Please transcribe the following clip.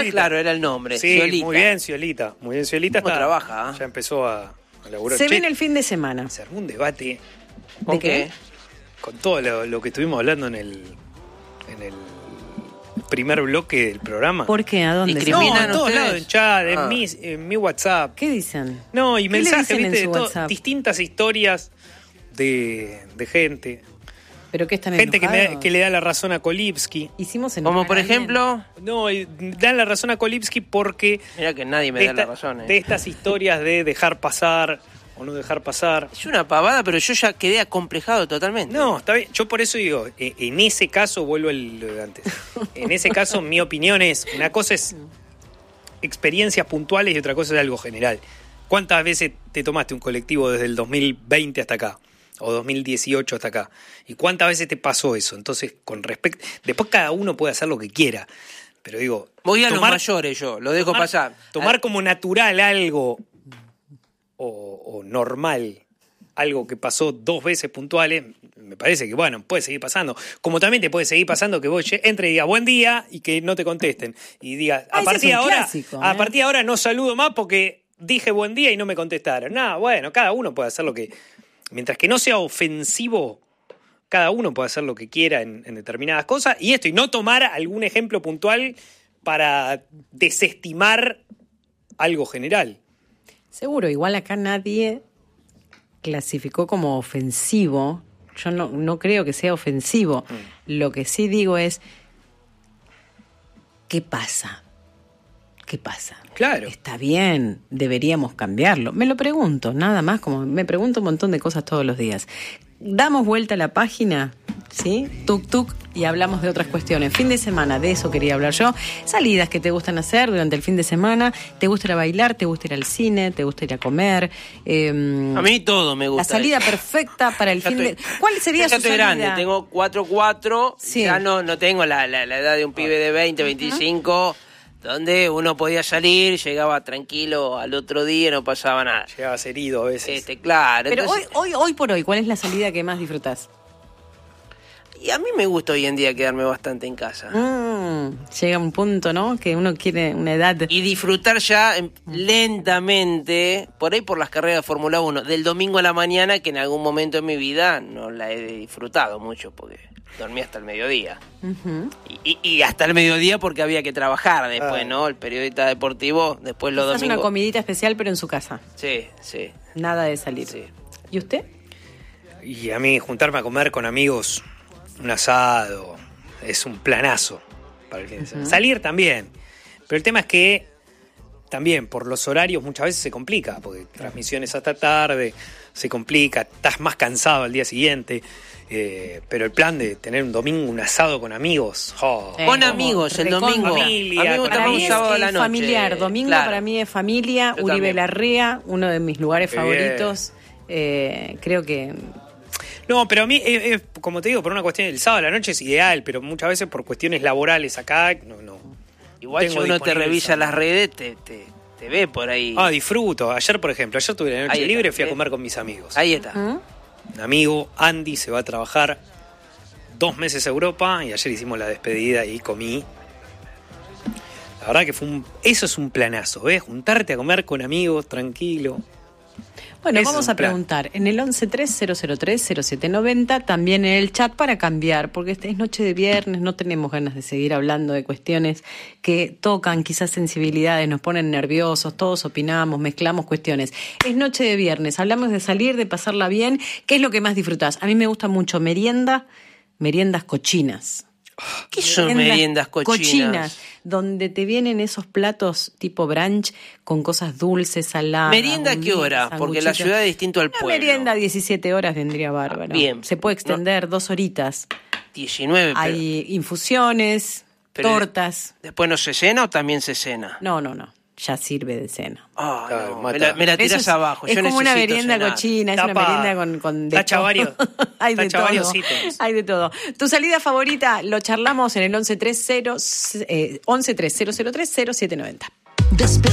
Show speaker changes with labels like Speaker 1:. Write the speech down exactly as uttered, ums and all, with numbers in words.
Speaker 1: Sciolita, claro, era el nombre.
Speaker 2: Sí,
Speaker 1: Sciolita.
Speaker 2: muy bien, Sciolita. Muy bien, Sciolita.
Speaker 1: ¿Cómo
Speaker 2: está,
Speaker 1: trabaja? ¿eh?
Speaker 2: Ya empezó a, a laburar.
Speaker 3: Se
Speaker 2: Che,
Speaker 3: viene el fin de semana.
Speaker 2: se armó un debate
Speaker 3: ¿De qué?
Speaker 2: con todo lo, lo que estuvimos hablando en el, en el primer bloque del programa.
Speaker 3: ¿Por qué? ¿A dónde?
Speaker 1: Discriminan.
Speaker 2: No, en todos
Speaker 1: ustedes?
Speaker 2: lados, en chat, en,
Speaker 1: Ah.
Speaker 2: mi, en mi WhatsApp.
Speaker 3: ¿Qué dicen?
Speaker 2: No, y
Speaker 3: ¿Qué le
Speaker 2: mensajes,
Speaker 3: dicen en
Speaker 2: viste,
Speaker 3: su
Speaker 2: de todo,
Speaker 3: WhatsApp?
Speaker 2: distintas historias de, de gente.
Speaker 3: ¿Pero qué están
Speaker 2: Gente que, me,
Speaker 3: enojados?
Speaker 2: que le da la razón a Kolipsky.
Speaker 3: Hicimos enojar
Speaker 1: Como por
Speaker 3: a alguien.
Speaker 1: ejemplo,
Speaker 2: No, y dan la razón a Kolipsky porque
Speaker 1: mira que nadie me
Speaker 2: de,
Speaker 1: da
Speaker 2: esta-
Speaker 1: la razón. ¿eh?
Speaker 2: de estas historias de dejar pasar o no dejar pasar.
Speaker 1: Es una pavada, pero yo ya quedé acomplejado totalmente.
Speaker 2: No, está bien. Yo por eso digo, eh, en ese caso, vuelvo al lo de antes. En ese caso, mi opinión es, una cosa es experiencias puntuales y otra cosa es algo general. ¿Cuántas veces te tomaste un colectivo desde el dos mil veinte hasta acá? O dos mil dieciocho hasta acá. ¿Y cuántas veces te pasó eso? Entonces, con respecto... Después cada uno puede hacer lo que quiera. Pero digo...
Speaker 1: Voy a
Speaker 2: tomar-
Speaker 1: los mayores yo, lo dejo
Speaker 2: tomar,
Speaker 1: pasar.
Speaker 2: Tomar
Speaker 1: Ah,
Speaker 2: como natural algo o, o normal, algo que pasó dos veces puntuales, me parece que, bueno, puede seguir pasando. Como también te puede seguir pasando que vos entre y digas buen día y que no te contesten. Y digas,
Speaker 3: Ah,
Speaker 2: a
Speaker 3: ese
Speaker 2: partir de
Speaker 3: es un
Speaker 2: ahora,
Speaker 3: clásico,
Speaker 2: a
Speaker 3: ¿eh?
Speaker 2: partir de ahora no saludo más porque dije buen día y no me contestaron. Nada, bueno, cada uno puede hacer lo que... Mientras que no sea ofensivo, cada uno puede hacer lo que quiera en, en determinadas cosas. Y esto, y no tomar algún ejemplo puntual para desestimar algo general.
Speaker 3: Seguro, igual acá nadie clasificó como ofensivo. Yo no, no creo que sea ofensivo.
Speaker 2: Mm.
Speaker 3: Lo que sí digo es, ¿qué pasa? ¿Qué pasa?
Speaker 2: Claro.
Speaker 3: Está bien, deberíamos cambiarlo. Me lo pregunto, nada más, como me pregunto un montón de cosas todos los días. Damos vuelta a la página, ¿sí? Tuk tuk, y hablamos de otras cuestiones. Fin de semana, de eso quería hablar yo. Salidas que te gustan hacer durante el fin de semana. ¿Te gusta ir a bailar? ¿Te gusta ir al cine? ¿Te gusta ir a comer? Eh,
Speaker 1: A mí todo me
Speaker 3: la
Speaker 1: gusta.
Speaker 3: salida perfecta para el
Speaker 1: Ya
Speaker 3: fin
Speaker 1: estoy-
Speaker 3: de... ¿Cuál sería
Speaker 1: ya
Speaker 3: su
Speaker 1: estoy
Speaker 3: salida?
Speaker 1: grande, tengo cuatro cuatro,
Speaker 3: Sí.
Speaker 1: ya no, no tengo la, la, la edad de un pibe de veinte, veinticinco, donde uno podía salir, llegaba tranquilo al otro día, no pasaba nada.
Speaker 2: Llegabas herido a veces.
Speaker 1: Este, claro.
Speaker 3: Pero
Speaker 1: entonces-
Speaker 3: hoy, hoy, hoy por hoy, ¿cuál es la salida que más disfrutás?
Speaker 1: Y a mí me gusta hoy en día quedarme bastante en casa.
Speaker 3: Mm, llega un punto, ¿no? Que uno quiere una edad...
Speaker 1: Y disfrutar ya em, lentamente, por ahí por las carreras de Fórmula uno, del domingo a la mañana, que en algún momento de mi vida no la he disfrutado mucho, porque dormí hasta el mediodía.
Speaker 3: Ujú.
Speaker 1: Y, y- y hasta el mediodía porque había que trabajar después,
Speaker 2: Ah.
Speaker 1: ¿no? El periodista deportivo, después los
Speaker 3: Quizás
Speaker 1: domingos...
Speaker 3: una comidita especial, pero en su casa.
Speaker 1: Sí, sí,
Speaker 3: Nada de salir.
Speaker 1: sí.
Speaker 3: ¿Y usted?
Speaker 2: Y a mí juntarme a comer con amigos, un asado, es un planazo para el fin de semana. Salir también. Pero el tema es que también por los horarios muchas veces se complica, porque transmisiones hasta tarde, se complica, estás más cansado al día siguiente. Eh, pero el plan de tener un domingo, un asado con amigos. oh,
Speaker 3: Eh,
Speaker 1: con
Speaker 3: como
Speaker 1: amigos, el
Speaker 3: recon-
Speaker 1: domingo.
Speaker 2: familia,
Speaker 1: a mí me
Speaker 2: con
Speaker 1: gusta
Speaker 3: Para
Speaker 1: más
Speaker 3: mí
Speaker 1: un
Speaker 3: es
Speaker 1: sábado a la
Speaker 3: el
Speaker 1: noche.
Speaker 3: familiar. Domingo
Speaker 1: claro.
Speaker 3: para mí es familia.
Speaker 1: Yo
Speaker 3: Uribe
Speaker 1: también.
Speaker 3: Larrea, uno de mis lugares
Speaker 2: Qué
Speaker 3: favoritos. Eh, creo que...
Speaker 2: No, pero a mí, es, es, como te digo, por una cuestión del sábado a la noche es ideal, pero muchas veces por cuestiones laborales acá, no, no.
Speaker 1: Igual si
Speaker 2: tengo
Speaker 1: uno te
Speaker 2: disponible
Speaker 1: revisa
Speaker 2: el sábado.
Speaker 1: las redes, te, te, te ve por ahí.
Speaker 2: Ah, disfruto. Ayer, por ejemplo, ayer tuve la noche
Speaker 1: Ahí está,
Speaker 2: libre y fui a
Speaker 1: ¿eh?
Speaker 2: comer con mis amigos.
Speaker 1: Ahí está.
Speaker 3: ¿Mm?
Speaker 2: Un amigo, Andy, se va a trabajar dos meses a Europa y ayer hicimos la despedida y comí. La verdad que fue un, eso es un planazo, ¿ves? Juntarte a comer con amigos, tranquilo.
Speaker 3: Bueno,
Speaker 2: Ese
Speaker 3: vamos
Speaker 2: es un
Speaker 3: a
Speaker 2: plan.
Speaker 3: preguntar en el once tres cero cero tres cero siete noventa, también en el chat para cambiar, porque este es noche de viernes, no tenemos ganas de seguir hablando de cuestiones que tocan quizás sensibilidades, nos ponen nerviosos, todos opinamos, mezclamos cuestiones. Es noche de viernes, hablamos de salir, de pasarla bien. ¿Qué es lo que más disfrutás? A mí me gusta mucho merienda, meriendas cochinas.
Speaker 1: ¿Qué son meriendas cochinas?
Speaker 3: Donde te vienen esos platos tipo brunch con cosas dulces, saladas.
Speaker 1: ¿Merienda a qué
Speaker 3: humildes,
Speaker 1: hora? Porque la
Speaker 3: sanguchitos.
Speaker 1: ciudad es distinto al
Speaker 3: Una
Speaker 1: pueblo.
Speaker 3: merienda a diecisiete horas vendría bárbaro.
Speaker 1: Bien.
Speaker 3: Se puede extender dos horitas.
Speaker 1: diecinueve, pero,
Speaker 3: Hay infusiones,
Speaker 1: pero
Speaker 3: tortas.
Speaker 1: ¿después no se cena o también se cena?
Speaker 3: No, no, no. Ya sirve de cena.
Speaker 1: Ah,
Speaker 2: Claro,
Speaker 1: no,
Speaker 2: mata.
Speaker 1: me la, me la
Speaker 3: Eso
Speaker 1: tirás
Speaker 3: es,
Speaker 1: abajo.
Speaker 3: es
Speaker 1: Yo
Speaker 3: como una
Speaker 1: necesito
Speaker 3: merienda
Speaker 1: cenar.
Speaker 3: cochina, es
Speaker 2: Tapa-
Speaker 3: una merienda con, con de
Speaker 2: tacha
Speaker 3: todo.
Speaker 2: varios-
Speaker 3: Hay de
Speaker 2: tacha
Speaker 3: todo.
Speaker 2: varios ítems.
Speaker 3: Hay de todo. Tu salida favorita lo charlamos en el once tres cero, eh, once tres cero cero tres cero siete noventa.